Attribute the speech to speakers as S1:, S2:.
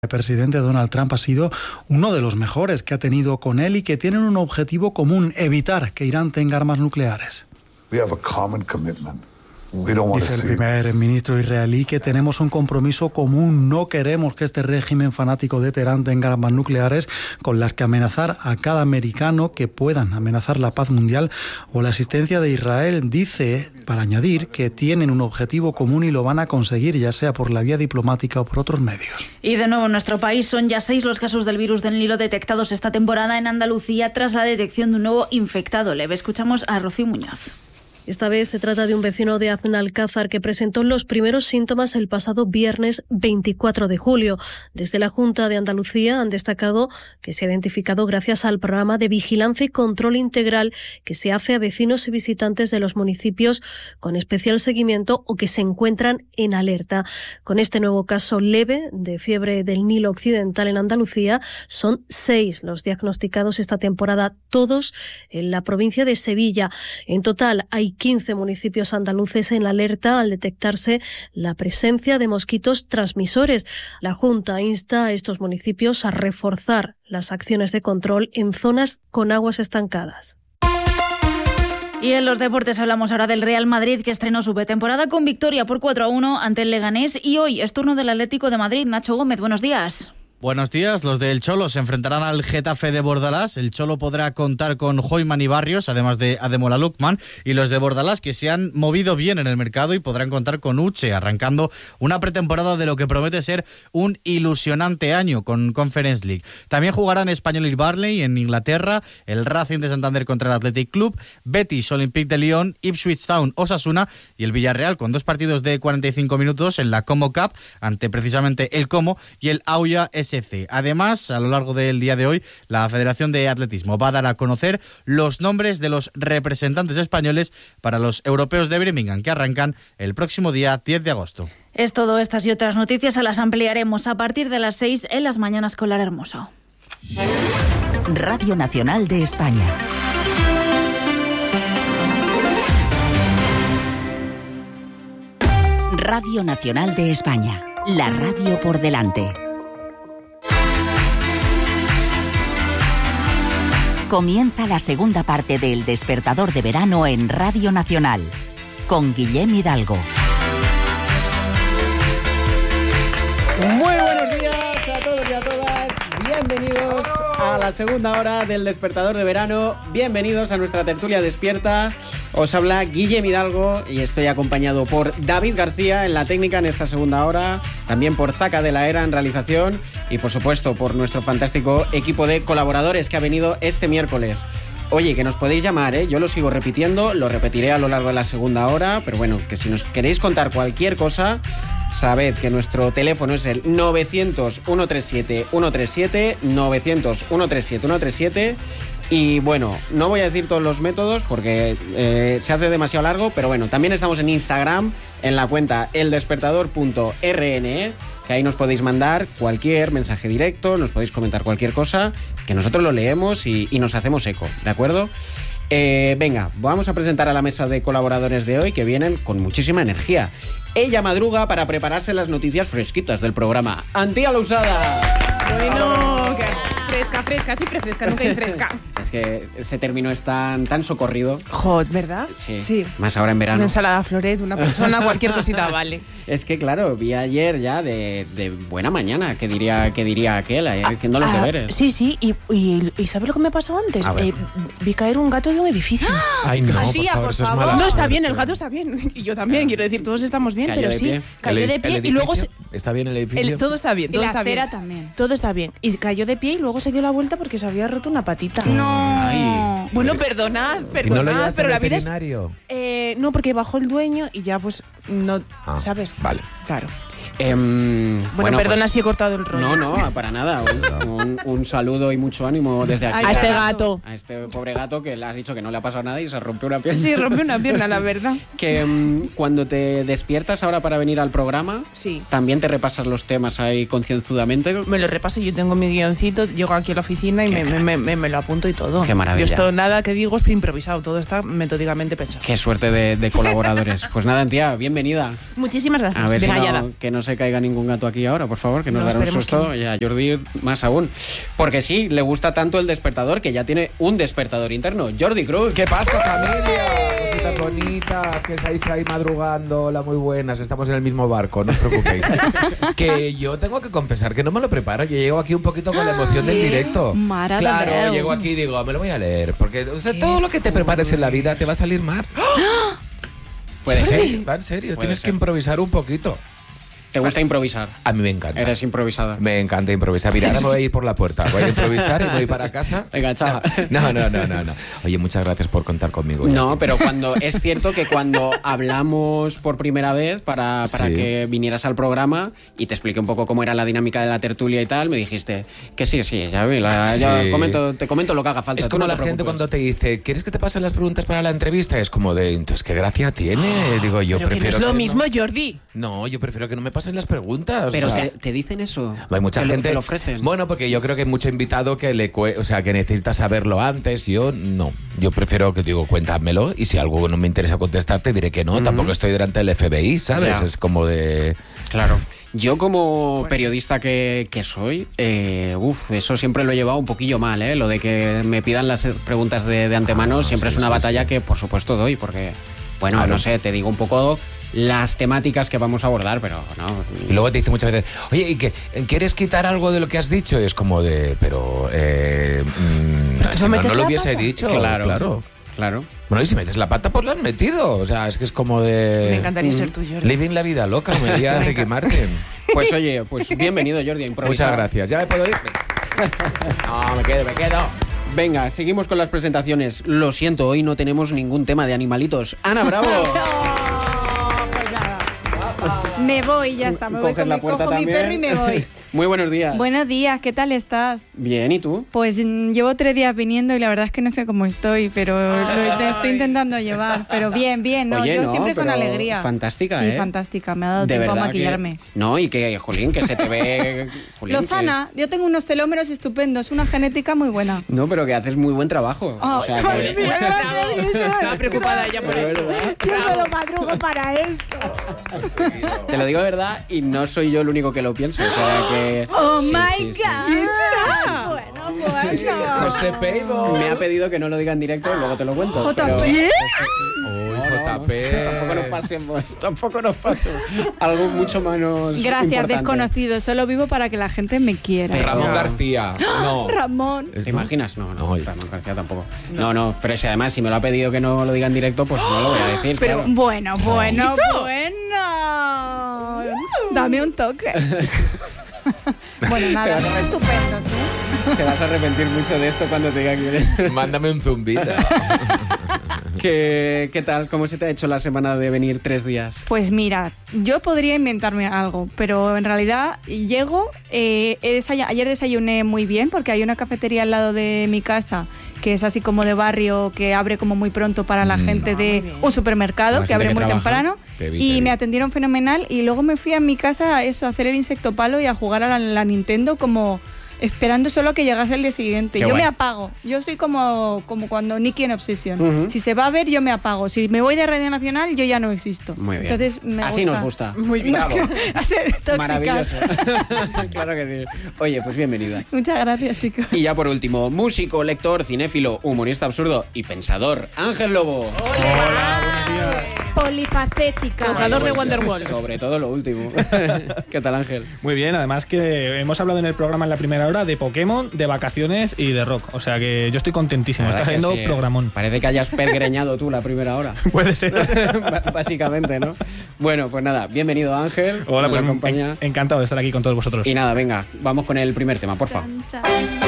S1: presidente Donald Trump ha sido uno de los mejores que ha tenido con él y que tienen un objetivo común: evitar que Irán tenga armas nucleares. Dice el primer ministro israelí que tenemos un compromiso común. No queremos que este régimen fanático de Teherán tenga armas nucleares con las que amenazar a cada americano, que puedan amenazar la paz mundial o la existencia de Israel. Dice, para añadir, que tienen un objetivo común y lo van a conseguir, ya sea por la vía diplomática o por otros medios.
S2: Y de nuevo en nuestro país son ya 6 los casos del virus del Nilo detectados esta temporada en Andalucía tras la detección de un nuevo infectado leve. Escuchamos a Rocío Muñoz.
S3: Esta vez se trata de un vecino de Aznalcázar que presentó los primeros síntomas el pasado viernes 24 de julio. Desde la Junta de Andalucía han destacado que se ha identificado gracias al programa de vigilancia y control integral que se hace a vecinos y visitantes de los municipios con especial seguimiento o que se encuentran en alerta. Con este nuevo caso leve de fiebre del Nilo Occidental en Andalucía, son 6 los diagnosticados esta temporada, todos en la provincia de Sevilla. En total hay 15 municipios andaluces en alerta al detectarse la presencia de mosquitos transmisores. La Junta insta a estos municipios a reforzar las acciones de control en zonas con aguas estancadas.
S2: Y en los deportes hablamos ahora del Real Madrid, que estrenó su pretemporada con victoria por 4-1 ante el Leganés, y hoy es turno del Atlético de Madrid. Nacho Gómez, buenos días.
S4: Buenos días, los del Cholo se enfrentarán al Getafe de Bordalás. El Cholo podrá contar con Hoyman y Barrios, además de Ademola Lookman, y los de Bordalás que se han movido bien en el mercado y podrán contar con Uche, arrancando una pretemporada de lo que promete ser un ilusionante año con Conference League. También jugarán Espanyol y Burnley en Inglaterra, el Racing de Santander contra el Athletic Club, Betis, Olympique de Lyon, Ipswich Town, Osasuna y el Villarreal, con 2 partidos de 45 minutos en la Como Cup ante precisamente el Como y el Auya SC. Además, a lo largo del día de hoy, la Federación de Atletismo va a dar a conocer los nombres de los representantes españoles para los europeos de Birmingham, que arrancan el próximo día 10 de agosto.
S2: Es todo. Estas y otras noticias se las ampliaremos a partir de las 6 en Las Mañanas con Lara Hermoso.
S5: Radio Nacional de España. Radio Nacional de España. La radio por delante. Comienza la segunda parte del Despertador de Verano en Radio Nacional, con Guillem Hidalgo.
S6: Muy buenos días a todos y a todas. Bienvenidos a la segunda hora del Despertador de Verano. Bienvenidos a nuestra tertulia despierta. Os habla Guillem Hidalgo y estoy acompañado por David García en la técnica en esta segunda hora, también por Zaca de la Era en realización y por supuesto por nuestro fantástico equipo de colaboradores que ha venido este miércoles. Oye, que nos podéis llamar, yo lo sigo repitiendo, lo repetiré a lo largo de la segunda hora, pero bueno, que si nos queréis contar cualquier cosa, sabed que nuestro teléfono es el 900-137-137, 900-137-137. Y bueno, no voy a decir todos los métodos porque se hace demasiado largo, pero bueno, también estamos en Instagram, en la cuenta eldespertador.rne, que ahí nos podéis mandar cualquier mensaje directo, nos podéis comentar cualquier cosa, que nosotros lo leemos y nos hacemos eco, ¿de acuerdo? Venga, vamos a presentar a la mesa de colaboradores de hoy que vienen con muchísima energía. Ella madruga para prepararse las noticias fresquitas del programa. Antía Lousada.
S7: Bueno, fresca, siempre fresca, nunca infresca.
S6: Es que ese término es tan socorrido.
S7: Hot, ¿verdad?
S6: Sí. Más ahora en verano.
S7: Una ensalada floret, una persona, cualquier cosita vale.
S6: Es que claro, vi ayer ya de buena mañana, que diría aquel, ayer diciendo los deberes.
S7: Sí, y ¿sabes lo que me pasó antes? Vi caer un gato de un edificio.
S8: Ay, no,
S7: tía,
S8: por favor.
S7: No, está bien, el gato está bien. Y yo también, quiero decir, todos estamos bien, pero sí. Cayó de pie y luego...
S8: ¿Está bien el edificio?
S7: Todo está bien, todo está bien.
S2: La acera también.
S7: Todo está bien. Y cayó de pie y luego se dio la vuelta porque se había roto una patita.
S2: No.
S8: Ay.
S7: Bueno, perdonad,
S8: ¿Y no lo llevaste
S7: pero
S8: al
S7: la vida es...
S8: veterinario?
S7: No, porque bajó el dueño y ya pues no, ¿sabes?
S8: Vale.
S7: Claro.
S6: Bueno,
S7: perdona
S6: pues,
S7: si he cortado el rollo.
S6: No, para nada. Un saludo y mucho ánimo desde aquí.
S7: A este gato.
S6: A este pobre gato que le has dicho que no le ha pasado nada y se rompió una pierna.
S7: Sí, rompió una pierna, la verdad.
S6: Que cuando te despiertas ahora para venir al programa,
S7: sí,
S6: también te repasas los temas ahí concienzudamente.
S7: Me lo repaso, yo tengo mi guioncito, llego aquí a la oficina y me lo apunto y todo.
S6: Qué maravilla.
S7: Yo esto, nada que digo es improvisado, todo está metódicamente pensado.
S6: Qué suerte de colaboradores. Pues nada, tía, bienvenida.
S7: Muchísimas gracias.
S6: A ver
S7: bien
S6: si
S7: hallada.
S6: que no se caiga ningún gato aquí ahora, por favor, que nos dará un susto, y a Jordi más aún. Porque sí, le gusta tanto el despertador que ya tiene un despertador interno. Jordi Cruz.
S8: ¿Qué pasa, familia? Cositas bonitas, que estáis ahí madrugando. Hola, muy buenas, estamos en el mismo barco, no os preocupéis. Que yo tengo que confesar que no me lo preparo. Yo llego aquí un poquito con la emoción del directo. Claro, llego aquí y digo, me lo voy a leer. Porque todo lo que te prepares en la vida te va a salir mal.
S6: Puede ser.
S8: Va en serio, tienes que improvisar un poquito.
S6: ¿Te gusta improvisar?
S8: A mí me encanta.
S6: Eres improvisada.
S8: Me encanta improvisar. Mira, ahora me voy a ir por la puerta. Voy a improvisar y me voy para casa.
S6: Venga, chao.
S8: No. Oye, muchas gracias por contar conmigo.
S6: No, pero es cierto que cuando hablamos por primera vez para que vinieras al programa y te expliqué un poco cómo era la dinámica de la tertulia y tal, me dijiste que sí, ya vi. Te comento lo que haga falta.
S8: Es como la gente cuando te dice, ¿quieres que te pasen las preguntas para la entrevista? Es como de, entonces, ¿qué gracia tiene? Digo, yo
S7: pero
S8: prefiero.
S7: Que no es lo mismo, Jordi.
S8: No, yo prefiero que no me pasen las preguntas.
S6: Pero te dicen eso.
S8: Hay mucha gente.
S6: Te lo ofrecen.
S8: Bueno, porque yo creo que hay mucho invitado que que necesita saberlo antes. Yo no. Yo prefiero que digo, cuéntamelo. Y si algo no me interesa contestar, te diré que no. Tampoco estoy delante del FBI, ¿sabes? Ya. Es como de.
S6: Claro. Yo como periodista que soy, eso siempre lo he llevado un poquillo mal, ¿eh? Lo de que me pidan las preguntas de antemano siempre es una batalla que por supuesto doy, porque, bueno, claro. No sé, te digo un poco las temáticas que vamos a abordar, pero no.
S8: Y luego te dice muchas veces, oye, ¿y quieres quitar algo de lo que has dicho? Y es como de, pero si no lo hubiese dicho. Claro. Bueno, y si metes la pata, pues la has metido. O sea, es que es como de...
S7: Me encantaría ser tú, Jordi.
S8: Living la vida loca, me diría Ricky Martin.
S6: Pues oye, bienvenido, Jordi, a improvisar.
S8: Muchas gracias. ¿Ya me puedo ir? No, me quedo.
S6: Venga, seguimos con las presentaciones. Lo siento, hoy no tenemos ningún tema de animalitos. Ana Bravo.
S9: Me voy, ya está. Me voy con mi perro y me voy.
S6: Muy buenos días.
S9: Buenos días, ¿qué tal estás?
S6: Bien, ¿y tú?
S9: Pues llevo 3 días viniendo y la verdad es que no sé cómo estoy, pero te estoy intentando llevar. Pero bien, ¿no?
S6: Oye,
S9: yo siempre con alegría.
S6: Fantástica,
S9: Sí, fantástica, me ha dado tiempo a maquillarme.
S6: No, y que, Jolín, que se te ve...
S9: Lozana, yo tengo unos telómeros estupendos, una genética muy buena.
S6: No, pero que haces muy buen trabajo.
S9: Oh,
S7: Estaba preocupada ella por eso.
S9: Yo me lo madrugo para esto.
S6: Te lo digo de verdad y no soy yo el único que lo pienso, o sea que...
S9: ¡Oh, my God!
S7: ¿Quién será?
S9: Bueno.
S8: José Peibo.
S6: Me ha pedido que no lo diga en directo, luego te lo cuento.
S9: ¿JP?
S8: JP.
S6: Tampoco nos pasemos. Algo mucho menos
S9: Gracias,
S6: importante.
S9: Desconocido. Solo vivo para que la gente me quiera.
S8: Ramón García. No.
S9: Ramón.
S6: ¿Te imaginas? No, Ramón García tampoco. No, pero si además si me lo ha pedido que no lo diga en directo, pues no lo voy a decir.
S9: Pero
S6: claro.
S9: bueno. Dame un toque. Bueno, nada, son estupendos, ¿eh?
S6: Te vas a arrepentir mucho de esto cuando te diga que...
S8: Mándame un zumbita.
S6: ¿Qué tal? ¿Cómo se te ha hecho la semana de venir 3 días?
S9: Pues mira, yo podría inventarme algo, pero en realidad llego... ayer desayuné muy bien porque hay una cafetería al lado de mi casa que es así como de barrio, que abre como muy pronto para la gente de un supermercado que abre muy temprano. Y me atendieron fenomenal y luego me fui a mi casa a hacer el insecto palo y a jugar a la Nintendo como esperando solo que llegase el día siguiente. Yo me apago. Yo soy como cuando Nicky en Obsession. Si se va a ver, yo me apago. Si me voy de Radio Nacional, yo ya no existo.
S6: Muy bien.
S9: Entonces,
S6: así nos gusta.
S7: Muy bien.
S9: A ser tóxicas.
S6: Maravilloso. Claro que sí. Oye, pues bienvenida.
S9: Muchas gracias, chicos.
S6: Y ya por último, músico, lector, cinéfilo, humorista absurdo y pensador, Ángel Lobo.
S9: Hola, buenos días. Polifacética.
S7: Tocador de Wonderwall.
S6: Sobre todo lo último. ¿Qué tal, Ángel?
S10: Muy bien, además que hemos hablado en el programa en la primera hora de Pokémon, de vacaciones y de rock. O sea que yo estoy contentísimo. Estás haciendo programón.
S6: Parece que hayas pergreñado tú la primera hora.
S10: Puede ser.
S6: Básicamente, ¿no? Bueno, pues nada, bienvenido, Ángel.
S10: Hola, pues encantado de estar aquí con todos vosotros.
S6: Y nada, venga, vamos con el primer tema, porfa.